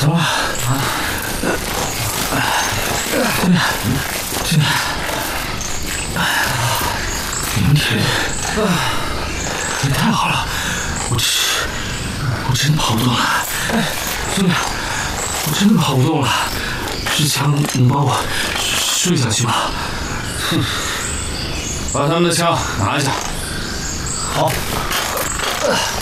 怎么了？这边，明天，也太好了，我真跑不动了。哎，兄弟，我真的跑不动了。这枪能帮我睡下去吗？ 把他们的枪拿下。 好。